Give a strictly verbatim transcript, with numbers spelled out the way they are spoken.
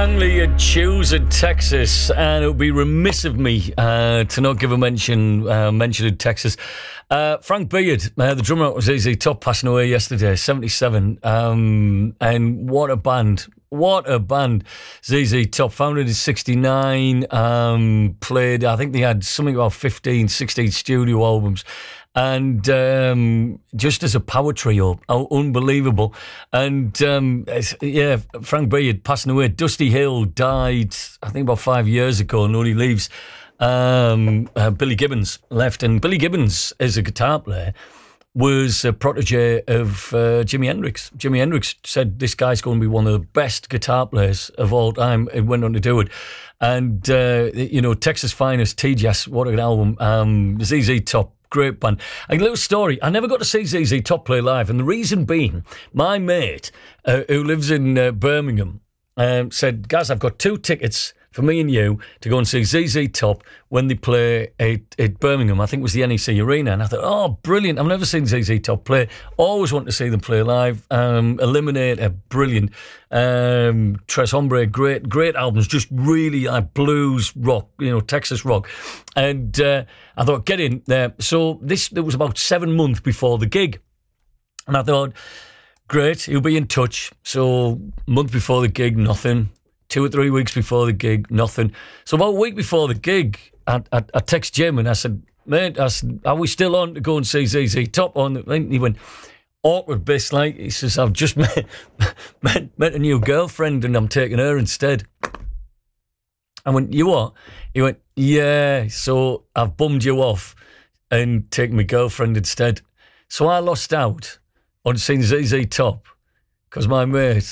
Langley at choosing Texas, and it would be remiss of me uh, to not give a mention uh, mention of Texas. Uh, Frank Beard, uh, the drummer of Z Z Top, passing away yesterday, seventy-seven, um, and what a band. What a band. Z Z Top, founded in sixty-nine, um, played, I think they had something about fifteen, sixteen studio albums. And um, just as a power trio, oh, unbelievable. And um, yeah, Frank Beard passing away. Dusty Hill died, I think, about five years ago, and only leaves. Um, uh, Billy Gibbons left, and Billy Gibbons, as a guitar player, was a protege of uh, Jimi Hendrix. Jimi Hendrix said this guy's going to be one of the best guitar players of all time, and went on to do it. And, uh, you know, Texas Finest, T-Jazz, what an album. Um, Z Z Top, great band. A little story, I never got to see Z Z Top play live, and the reason being, my mate, uh, who lives in uh, Birmingham, um, said, guys, I've got two tickets for me and you to go and see Z Z Top when they play at, at Birmingham. I think it was the N E C Arena. And I thought, oh, brilliant. I've never seen Z Z Top play. Always want to see them play live. Um, Eliminator, brilliant. Um, Tres Hombre, great, great albums. Just really like blues rock, you know, Texas rock. And uh, I thought, get in there. So this, it was about seven months before the gig. And I thought, great, he'll be in touch. So a month before the gig, nothing. Two or three weeks before the gig, nothing. So about a week before the gig, I, I, I text Jim and I said, mate, I said, are we still on to go and see Z Z Top on the thing? He went, awkward bit, like, he says, I've just met, met, met a new girlfriend and I'm taking her instead. I went, you what? He went, yeah, so I've bummed you off and taken my girlfriend instead. So I lost out on seeing Z Z Top because my mate